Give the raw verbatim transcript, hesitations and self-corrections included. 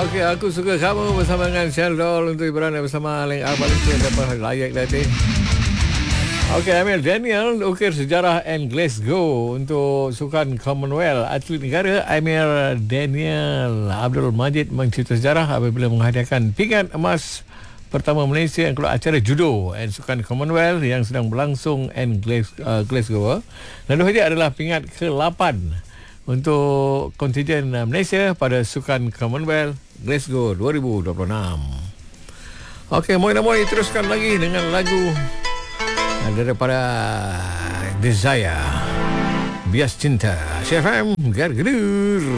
Okey, aku suka kamu bersama dengan Sheldon untuk hiburan bersama Leng Arbalita dapat layak tadi. Okey, Amir Daniel ukir sejarah and Glasgow untuk sukan Commonwealth. Atlet negara Amir Daniel Abdul Majid mencipta sejarah apabila menghadiahkan pingat emas pertama Malaysia yang keluar acara judo and sukan Commonwealth yang sedang berlangsung in Glasgow. Lalu hadiah adalah pingat ke lapan untuk kontingen Malaysia pada sukan Commonwealth Glasgow dua ribu dua puluh enam. Okey, Moi nak Moi teruskan lagi dengan lagu daripada Desire, Bias Cinta. C F M Gargedur.